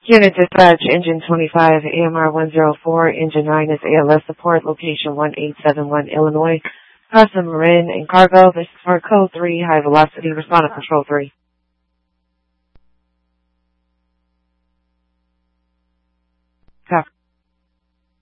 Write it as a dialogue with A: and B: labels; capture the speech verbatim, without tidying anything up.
A: Unit dispatch, engine twenty-five, A M R one oh four, engine nine is A L S support, location one eight seven one, Illinois. Custom Marin and cargo, this is for code three, high velocity, respond to control three.